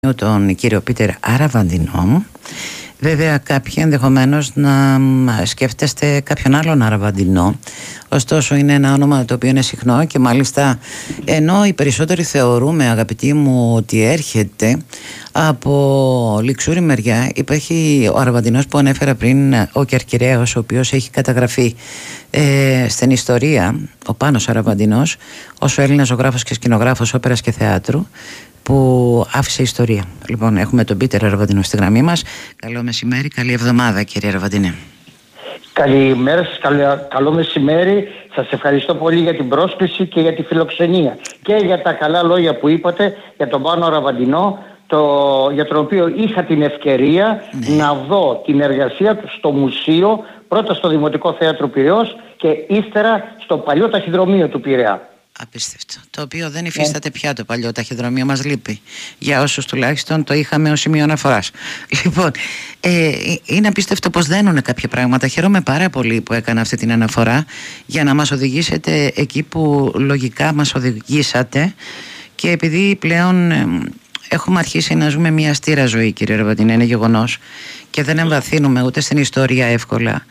τον κύριο Πίτερ Αραβαντινό. Βέβαια κάποιοι ενδεχομένως να σκέφτεστε κάποιον άλλον Αραβαντινό, ωστόσο είναι ένα όνομα το οποίο είναι συχνό και μάλιστα ενώ οι περισσότεροι θεωρούμε, αγαπητοί μου, ότι έρχεται από Λιξούρη μεριά, υπάρχει ο Αραβαντινός που ανέφερα πριν, ο Κερκυραίος, ο οποίος έχει καταγραφεί στην ιστορία, ο Πάνος Αραβαντινός, ως ο Έλληνας ζωγράφος και σκηνογράφος όπερας και θεάτρου, που άφησε ιστορία. Λοιπόν, έχουμε τον Πίτερ Αραβαντινό στη γραμμή μας. Καλό μεσημέρι, καλή εβδομάδα, κύριε Αραβαντινέ. Καλημέρα σας, καλό μεσημέρι. Σας ευχαριστώ πολύ για την πρόσκληση και για τη φιλοξενία και για τα καλά λόγια που είπατε για τον Πάνο Αραβαντινό, για τον οποίο είχα την ευκαιρία να δω την εργασία του στο μουσείο, πρώτα στο Δημοτικό Θέατρο Πειραιώς και ύστερα στο παλιό ταχυδρομείο του Πειραιά. Απίστευτο. Το οποίο δεν υφίσταται πια το παλιό ταχυδρομείο, μας λείπει. Για όσους τουλάχιστον το είχαμε ως σημείο αναφοράς. Λοιπόν, είναι απίστευτο πως δένουν κάποια πράγματα. Χαίρομαι πάρα πολύ που έκανα αυτή την αναφορά για να μας οδηγήσετε εκεί που λογικά μας οδηγήσατε, και επειδή πλέον έχουμε αρχίσει να ζούμε μια αστήρα ζωή, κύριε Αραβαντινέ, είναι γεγονός, και δεν εμβαθύνουμε ούτε στην ιστορία εύκολα.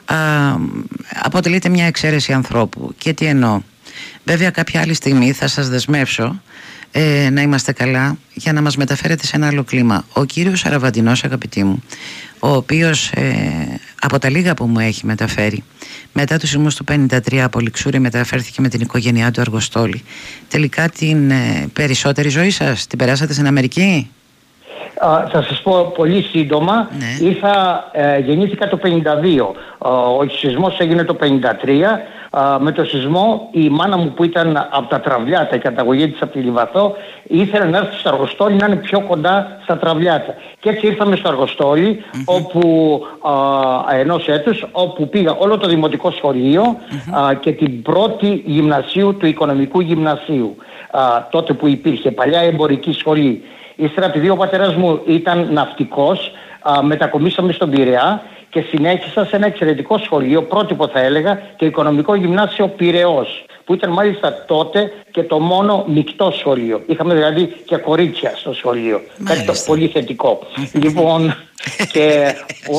Αποτελείται μια εξαίρεση ανθρώπου. Και τι εννοώ? Βέβαια κάποια άλλη στιγμή θα σας δεσμεύσω να είμαστε καλά για να μας μεταφέρετε σε ένα άλλο κλίμα. Ο κύριος Αραβαντινός, αγαπητοί μου, ο οποίος από τα λίγα που μου έχει μεταφέρει, μετά τους σεισμούς του 1953 από Λιξούρη μεταφέρθηκε με την οικογένειά του Αργοστόλη. Τελικά την περισσότερη ζωή σας την περάσατε στην Αμερική? Θα σας πω πολύ σύντομα. Γεννήθηκα το 1952. Ο σεισμός έγινε το 1953. Με το σεισμό η μάνα μου, που ήταν από τα Τραυλιάτα, η καταγωγή της από τη Λιβαθό, ήθελε να έρθει στο Αργοστόλι, να είναι πιο κοντά στα Τραυλιάτα. Και έτσι ήρθαμε στο Αργοστόλι, όπου ενός έτους, όπου πήγα όλο το δημοτικό σχολείο και την πρώτη γυμνασίου του Οικονομικού Γυμνασίου, τότε που υπήρχε παλιά εμπορική σχολή. Ύστερα, επειδή ο πατέρας μου ήταν ναυτικός, μετακομίσαμε στον Πειραιά και συνέχισα σε ένα εξαιρετικό σχολείο, πρότυπο θα έλεγα, το Οικονομικό Γυμνάσιο Πειραιώς, που ήταν μάλιστα τότε και το μόνο μεικτό σχολείο. Είχαμε δηλαδή και κορίτσια στο σχολείο. Κάτι το πολύ θετικό. Λοιπόν, και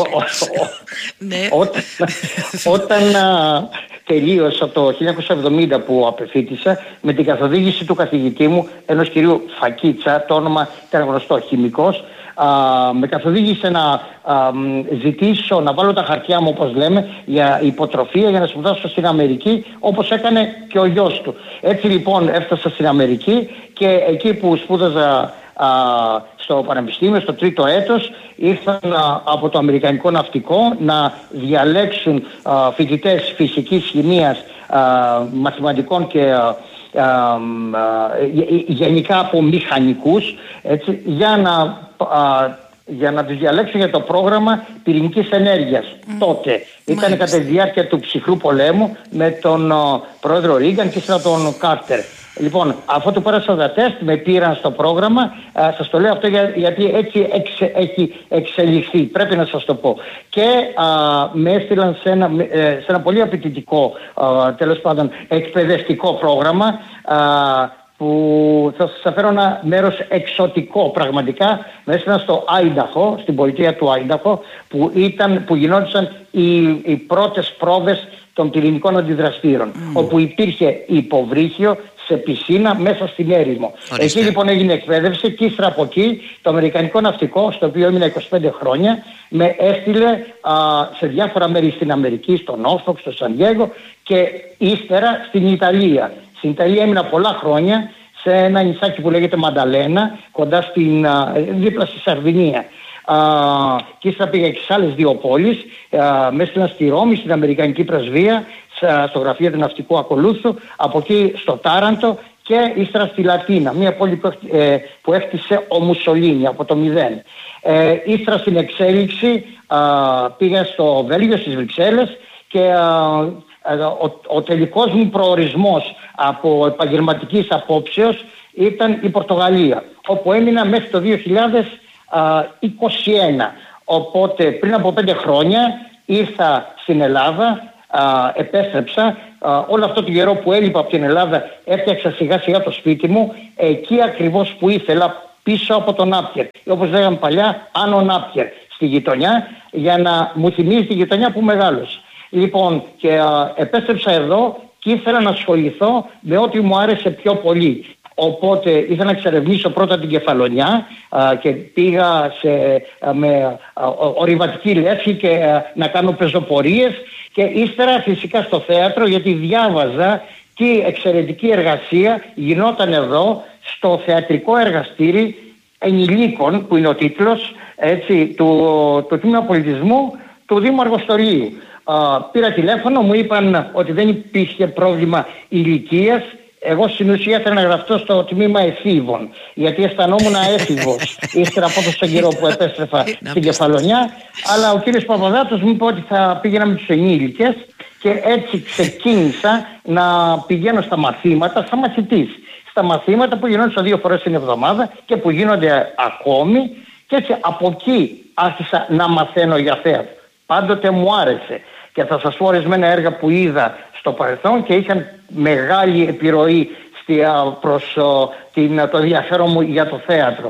όταν τελείωσα το 1970 που απεφύτησα, με την καθοδήγηση του καθηγητή μου, ενός κυρίου Φακίτσα, το όνομα ήταν γνωστό, χημικός, με καθοδήγησε να ζητήσω να βάλω τα χαρτιά μου, όπως λέμε, για υποτροφία, για να σπουδάσω στην Αμερική, όπως έκανε και ο γιος του. Έτσι λοιπόν έφτασα στην Αμερική και εκεί που σπούδαζα στο πανεπιστήμιο, στο τρίτο έτος, ήρθαν από το Αμερικανικό Ναυτικό να διαλέξουν φοιτητές φυσικής, χημείας, μαθηματικών και γενικά από μηχανικούς, έτσι, για να τους διαλέξουν για το πρόγραμμα πυρηνικής ενέργειας. Τότε ήταν κατά τη διάρκεια του ψυχρού πολέμου με τον πρόεδρο Ρίγκαν και τον Κάρτερ. Λοιπόν, αφού του πέρασα τα τεστ, με πήραν στο πρόγραμμα. Σας το λέω αυτό γιατί έτσι έχει εξελιχθεί, πρέπει να σας το πω. Και με έστειλαν σε ένα πολύ απαιτητικό, τέλος πάντων, εκπαιδευτικό πρόγραμμα, που θα σας αφέρω ένα μέρος εξωτικό πραγματικά. Με έστειλαν στο Άινταχο, στην πολιτεία του Άινταχο, που γινόντουσαν οι πρώτες πρόβες των πυρηνικών αντιδραστήρων, όπου υπήρχε υποβρύχιο σε πισίνα μέσα στην έρημο. Εκεί λοιπόν έγινε εκπαίδευση και ύστερα από εκεί το Αμερικανικό Ναυτικό, στο οποίο έμεινα 25 χρόνια, με έστειλε σε διάφορα μέρη στην Αμερική, στο Νόρφοκ, στο Σαν Διέγκο και ύστερα στην Ιταλία. Στην Ιταλία έμεινα πολλά χρόνια σε ένα νησάκι που λέγεται Μανταλένα, κοντά δίπλα στη Σαρδινία. Και ύστερα πήγα και σε άλλες δύο πόλεις, με έστειλαν στη Ρώμη, στην Αμερικανική Πρεσβεία, στο γραφείο του ναυτικού ακολούθου, από εκεί στο Τάραντο και ύστερα στη Λατίνα, μια πόλη που έκτισε ο Μουσολίνι από το 0. Ύστερα στην εξέλιξη πήγα στο Βέλγιο, στις Βρυξέλλες, και ο τελικός μου προορισμός από επαγγελματικής απόψεως ήταν η Πορτογαλία, όπου έμεινα μέχρι το 2021. Οπότε πριν από 5 χρόνια ήρθα στην Ελλάδα, επέστρεψα. Όλο αυτό το καιρό που έλειπα από την Ελλάδα έφτιαξα σιγά σιγά το σπίτι μου εκεί ακριβώς που ήθελα, πίσω από τον Νάπιερ. Όπως λέγαμε παλιά, Άνω Νάπιερ στη γειτονιά, για να μου θυμίζει τη γειτονιά που μεγάλωσε. Λοιπόν, και επέστρεψα εδώ και ήθελα να ασχοληθώ με ό,τι μου άρεσε πιο πολύ. Οπότε ήθελα να εξερευνήσω πρώτα την Κεφαλονιά και πήγα με ορειβατική λέσχη και να κάνω πεζοπορίες, και ύστερα φυσικά στο θέατρο, γιατί διάβαζα τι εξαιρετική εργασία γινόταν εδώ στο θεατρικό εργαστήρι ενηλίκων, που είναι ο τίτλος, έτσι, του Τμήμα Πολιτισμού του Δήμου Αργοστολίου. Πήρα τηλέφωνο, μου είπαν ότι δεν υπήρχε πρόβλημα ηλικίας. Εγώ στην ουσία ήθελα να γραφτώ στο τμήμα εφήβων, γιατί αισθανόμουν έφηβος ύστερα από τόσο καιρό που επέστρεφα στην Κεφαλονιά. Αλλά ο κύριος Παπαδάτος μου είπε ότι θα πήγαινα με τους ενήλικες, και έτσι ξεκίνησα να πηγαίνω στα μαθήματα, σαν μαθητής. Στα μαθήματα που γινόντουσαν 2 φορές την εβδομάδα και που γίνονται ακόμη, και έτσι από εκεί άρχισα να μαθαίνω για θέατρο. Πάντοτε μου άρεσε, και θα σας πω ορισμένα έργα που είδα στο παρελθόν και είχαν μεγάλη επιρροή προς το ενδιαφέρον μου για το θέατρο.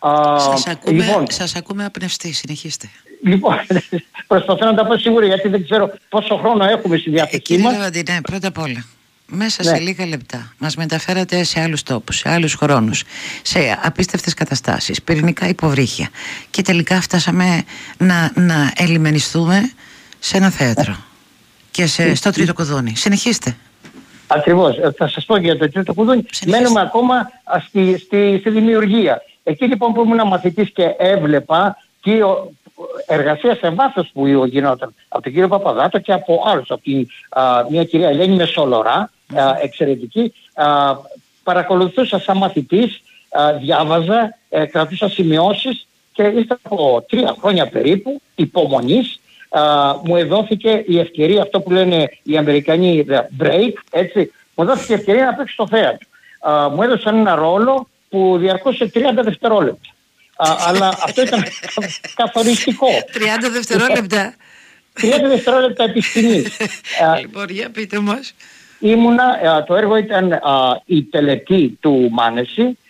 Σας ακούμε απνευστή, συνεχίστε. Λοιπόν, προσπαθώ να τα πω σίγουρα, γιατί δεν ξέρω πόσο χρόνο έχουμε στη διάθεσή μας. Κύριε Λεβαντινέ, πρώτα απ' όλα, μέσα σε λίγα λεπτά μας μεταφέρατε σε άλλους τόπους, σε άλλους χρόνους, σε απίστευτες καταστάσεις, πυρηνικά υποβρύχια, και τελικά φτάσαμε να ελιμενιστούμε σε ένα θέατρο και στο Τρίτο Κουδούνι. Συνεχίστε. Ακριβώς. Θα σας πω για το Τρίτο Κουδούνι. Μένουμε ακόμα στη δημιουργία. Εκεί λοιπόν που ήμουν μαθητής και έβλεπα τι εργασία σε βάθος που γινόταν από τον κύριο Παπαδάτο και από άλλους, από μια κυρία Ελένη Μεσολορά, εξαιρετική, παρακολουθούσα σαν μαθητής, διάβαζα, κρατούσα σημειώσεις, και ύστερα από 3 χρόνια περίπου υπομονής μου εδόθηκε η ευκαιρία, αυτό που λένε οι Αμερικανοί break, έτσι, μου δόθηκε η ευκαιρία να παίξω στο θέατρο. Μου έδωσαν ένα ρόλο που διαρκούσε 30 δευτερόλεπτα. Αλλά αυτό ήταν καθοριστικό. 30 δευτερόλεπτα. 30 δευτερόλεπτα επί σκηνής. Λοιπόν, για πείτε μας. Το έργο ήταν η τελετή του Μάνεση,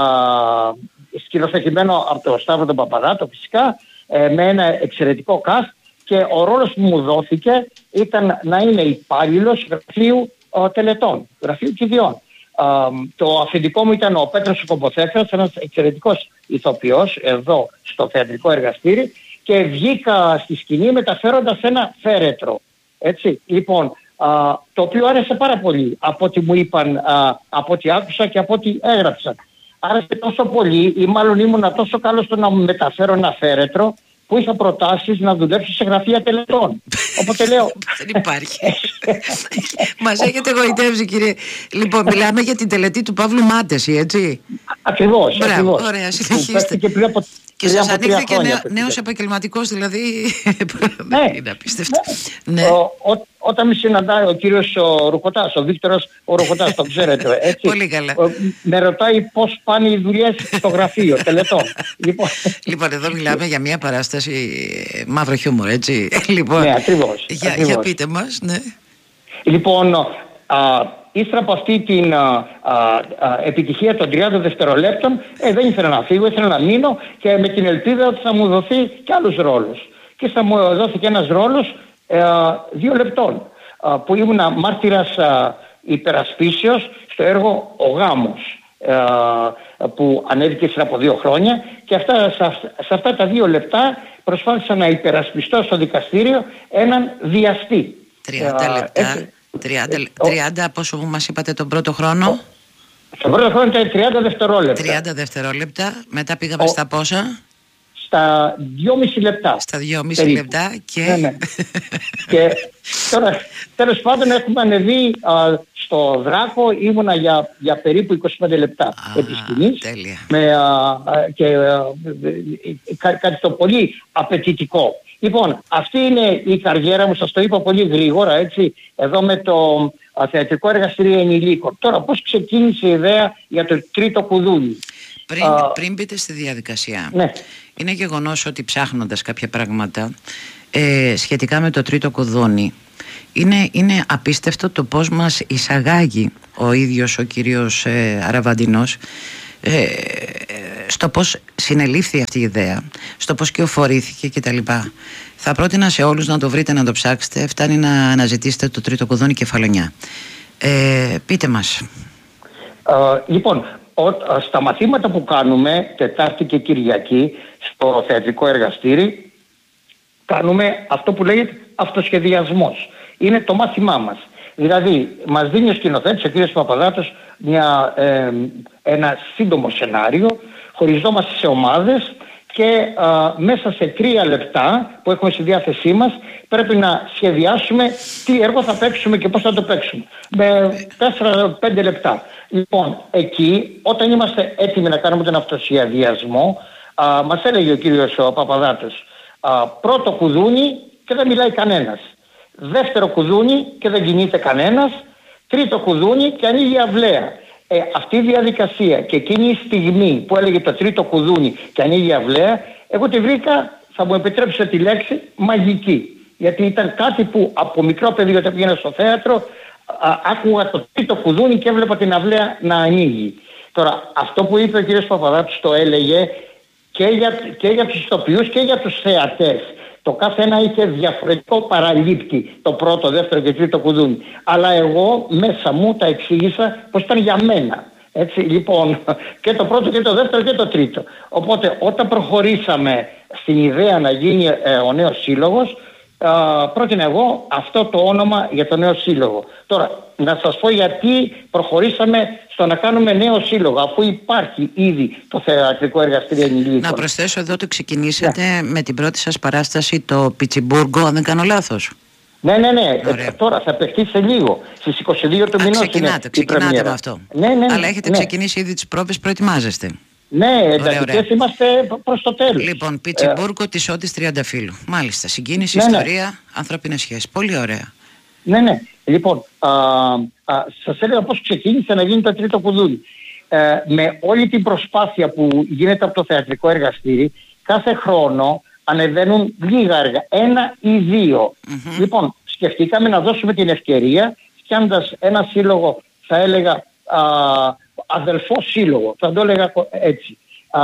σκηνοθετημένο από τον Σταύρο τον Παπαδάτο φυσικά, με ένα εξαιρετικό cast, και ο ρόλος που μου δόθηκε ήταν να είναι υπάλληλος γραφείου τελετών, γραφείου κηδιών. Το αφεντικό μου ήταν ο Πέτρος Κομποθέφρας, ένας εξαιρετικός ηθοποιός εδώ στο θεατρικό εργαστήρι, και βγήκα στη σκηνή μεταφέροντας ένα φέρετρο. Έτσι, λοιπόν, το οποίο άρεσε πάρα πολύ από ό,τι μου είπαν, από ό,τι άκουσα και από ό,τι έγραψα. Άρεσε τόσο πολύ, ή μάλλον ήμουν τόσο καλός στο να μου μεταφέρω ένα φέρετρο, που είχα προτάσεις να δουλέψω σε γραφεία τελετών. Οπότε λέω... Δεν υπάρχει. Μας έχετε γοητεύσει, κύριε. Λοιπόν, μιλάμε για την τελετή του Παύλου Μάντεση, έτσι. Ακριβώς. Ωραία, συνεχίστε. Και σας ανοίχθηκε και νέος επαγγελματικός, δηλαδή. Ναι, είναι απίστευτο. Ναι. Όταν με συναντάει ο κύριος Ρουχωτάς, ο Βίκτορος ο Ρουχωτάς, το ξέρετε, έτσι. Πολύ καλά. Με ρωτάει πώς πάνε οι δουλειές στο γραφείο τελετών. Λοιπόν, εδώ μιλάμε για μια παράσταση μαύρο χιούμορ, έτσι. Λοιπόν, ναι, ακριβώς. Για πείτε μας, ναι. Λοιπόν, ύστερα από αυτή την επιτυχία των 30 δευτερολέπτων, δεν ήθελα να φύγω, ήθελα να μείνω, και με την ελπίδα ότι θα μου δοθεί και άλλους ρόλους. Και θα μου δόθηκε ένας ρόλος 2 λεπτών, που ήμουνα μάρτυρας υπερασπίσεως στο έργο «Ο Γάμος», που ανέβηκε ύστερα από 2 χρόνια, και σε αυτά τα 2 λεπτά προσπάθησα να υπερασπιστώ στο δικαστήριο έναν βιαστή. 30 λεπτά. 30, πόσο μου μας είπατε τον πρώτο χρόνο? Στον πρώτο χρόνο ήταν 30 δευτερόλεπτα. 30 δευτερόλεπτα, μετά πήγαμε στα πόσα? Στα 2,5 λεπτά. Στα 2,5 λεπτά και... Ναι. Και τώρα, τέλος πάντων, έχουμε ανεβεί στο Δράκο, ήμουνα για περίπου 25 λεπτά επί σκηνής. Τέλεια. Και κάτι το πολύ απαιτητικό. Λοιπόν, αυτή είναι η καριέρα μου, σας το είπα πολύ γρήγορα, έτσι, εδώ με το θεατρικό εργαστήριο ενηλίκων. Τώρα, πώς ξεκίνησε η ιδέα για το Τρίτο Κουδούνι? Πριν μπείτε στη διαδικασία, ναι. Είναι γεγονός ότι ψάχνοντας κάποια πράγματα σχετικά με το Τρίτο Κουδούνι, είναι απίστευτο το πώς μας εισαγάγει ο ίδιος ο κύριος Αραβαντινός στο πώς συνελήφθη αυτή η ιδέα, στο πώς κυοφορήθηκε κτλ. Θα πρότεινα σε όλους να το βρείτε, να το ψάξετε. Φτάνει να αναζητήσετε το Τρίτο Κουδούνι Κεφαλονιά. Πείτε μας. Λοιπόν, στα μαθήματα που κάνουμε Τετάρτη και Κυριακή στο θεατρικό εργαστήρι, κάνουμε αυτό που λέγεται αυτοσχεδιασμός. Είναι το μάθημά μας. Δηλαδή, μας δίνει ο σκηνοθέτης, ο κ. Παπαδάτος, ένα σύντομο σενάριο, χωριζόμαστε σε ομάδες και μέσα σε 3 λεπτά που έχουμε στη διάθεσή μας πρέπει να σχεδιάσουμε τι έργο θα παίξουμε και πώς θα το παίξουμε. Με 4-5 λεπτά. Λοιπόν, εκεί όταν είμαστε έτοιμοι να κάνουμε τον αυτοσχεδιασμό, μας έλεγε ο κύριος Παπαδάτος, πρώτο κουδούνι και δεν μιλάει κανένας. Δεύτερο κουδούνι και δεν κινείται κανένας. Τρίτο κουδούνι και ανοίγει η αυλαία. Αυτή η διαδικασία και εκείνη η στιγμή που έλεγε το τρίτο κουδούνι και ανοίγει η αυλαία, εγώ τη βρήκα, θα μου επιτρέψετε τη λέξη, μαγική. Γιατί ήταν κάτι που από μικρό παιδί όταν πήγαινα στο θέατρο, άκουγα το τρίτο κουδούνι και έβλεπα την αυλαία να ανοίγει. Τώρα, αυτό που είπε ο κ. Παπαδάτος το έλεγε και για τους ηθοποιούς και για τους θεατές. Το κάθε ένα είχε διαφορετικό παραλήπτη, το πρώτο, δεύτερο και τρίτο κουδούνι. Αλλά εγώ μέσα μου τα εξήγησα πως ήταν για μένα. Έτσι, λοιπόν, και το πρώτο και το δεύτερο και το τρίτο. Οπότε όταν προχωρήσαμε στην ιδέα να γίνει ο νέος σύλλογος, πρότεινα εγώ αυτό το όνομα για το νέο σύλλογο. Τώρα, να σας πω γιατί προχωρήσαμε στο να κάνουμε νέο σύλλογο, αφού υπάρχει ήδη το θεατρικό εργαστήριο ενηλίκων. Να προσθέσω εδώ ότι ξεκινήσατε με την πρώτη σας παράσταση το Πιτσιμπούργο, αν δεν κάνω λάθος. Ναι. Τώρα θα παιχτεί σε λίγο. Στις 22 του μηνός ξεκινάτε με αυτό. Ναι. Αλλά έχετε ξεκινήσει ήδη τις πρόβες, προετοιμάζεστε. Ναι, εντατικές είμαστε προς το τέλος. Λοιπόν, Πιτσιμπούργο της Ότης Τριανταφύλου. Μάλιστα, συγκίνηση, ιστορία, ανθρώπινες σχέσεις. Πολύ ωραία. Ναι. Λοιπόν, σας έλεγα πώς ξεκίνησε να γίνει το τρίτο κουδούνι. Με όλη την προσπάθεια που γίνεται από το θεατρικό εργαστήρι, κάθε χρόνο ανεβαίνουν λίγα έργα, 1 ή 2. Λοιπόν, σκεφτήκαμε να δώσουμε την ευκαιρία, φτιάχνοντας ένα σύλλογο, θα έλεγα αδελφό σύλλογο, θα το έλεγα έτσι,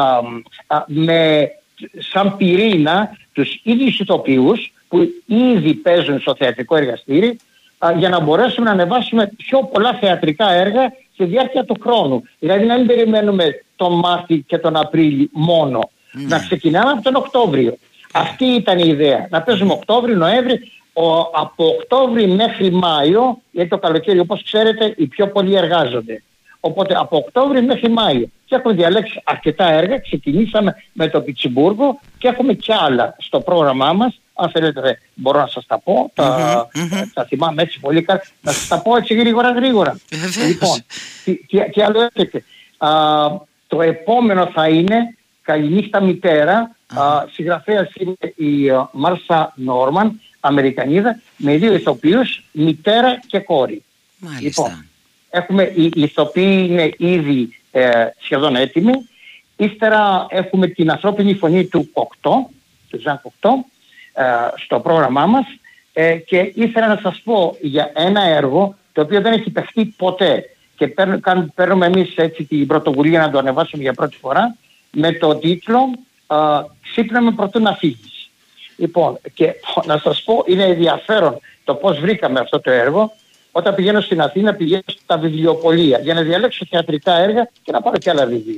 με σαν πυρήνα τους ίδιους ηθοποιούς που ήδη παίζουν στο θεατρικό εργαστήρι, για να μπορέσουμε να ανεβάσουμε πιο πολλά θεατρικά έργα στη διάρκεια του χρόνου. Δηλαδή να μην περιμένουμε τον Μάρτι και τον Απρίλη μόνο. Να ξεκινάμε από τον Οκτώβριο. Αυτή ήταν η ιδέα. Να παίζουμε Οκτώβριο, Νοέμβρη, από Οκτώβρη μέχρι Μάιο, γιατί το καλοκαίρι όπως ξέρετε οι πιο πολλοί εργάζονται. Οπότε από Οκτώβρη μέχρι Μάιο. Και έχουμε διαλέξει αρκετά έργα. Ξεκινήσαμε με το Πιτσιμπούργο και έχουμε κι άλλα στο πρόγραμμά μας. Αν θέλετε μπορώ να σας τα πω. Τα θυμάμαι έτσι πολύ καλά. Να σας τα πω έτσι γρήγορα. Λοιπόν, τι άλλο έρχεται. Το επόμενο θα είναι Καληνύχτα Μητέρα. Συγγραφέας είναι η Μάρσα Νόρμαν, Αμερικανίδα, με 2 ηθοποιούς, μητέρα και κόρη. Μάλιστα. Λοιπόν, οι ηθοποιοί είναι ήδη σχεδόν έτοιμοι. Ύστερα έχουμε την ανθρώπινη φωνή του Κοκτό, του Ζαν Κοκτό, στο πρόγραμμά μας, και ήθελα να σας πω για ένα έργο το οποίο δεν έχει παιχτεί ποτέ και παίρνουμε εμείς έτσι την πρωτοβουλία να το ανεβάσουμε για πρώτη φορά με το τίτλο «Ξύπναμε προτού να φύγεις». Λοιπόν, και να σας πω, είναι ενδιαφέρον το πώς βρήκαμε αυτό το έργο. Όταν πηγαίνω στην Αθήνα, πηγαίνω στα βιβλιοπωλεία για να διαλέξω θεατρικά έργα και να πάρω και άλλα βιβλία.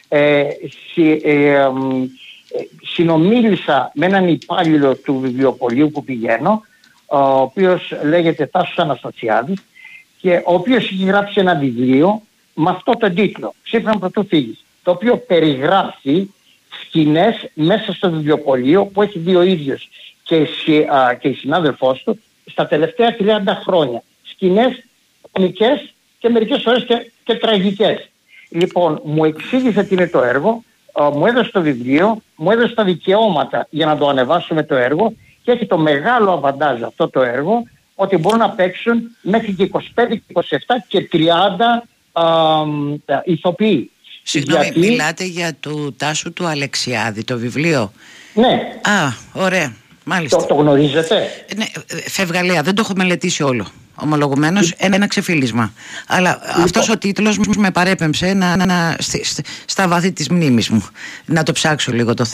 Συνομίλησα με έναν υπάλληλο του βιβλιοπωλείου που πηγαίνω, ο οποίος λέγεται Τάσος Αναστασιάδης, και ο οποίος έχει γράψει ένα βιβλίο με αυτό το τίτλο, «Ξύπναμε πρωτού φύγεις», το οποίο περιγράφει σκηνές μέσα στο βιβλιοπωλείο που έχει δει ο ίδιος και η συνάδελφός του στα τελευταία 30 χρόνια. Σκηνές κομικές και μερικές φορές και τραγικές. Λοιπόν, μου εξήγησε τι είναι το έργο, μου έδωσε το βιβλίο, μου έδωσε τα δικαιώματα για να το ανεβάσουμε το έργο, και έχει το μεγάλο αβαντάζ αυτό το έργο ότι μπορούν να παίξουν μέχρι και 25, 27 και 30 ηθοποιοί. Συγγνώμη, μιλάτε για του Τάσου του Αλεξιάδη, το βιβλίο? Ναι. Ωραία, μάλιστα. Το γνωρίζετε? Ναι, Φευγαλέα, δεν το έχω μελετήσει όλο. ομολογουμένως ένα ξεφύλισμα. Αλλά αυτός ο τίτλος με παρέπεμψε στα βάθη της μνήμης μου να το ψάξω λίγο το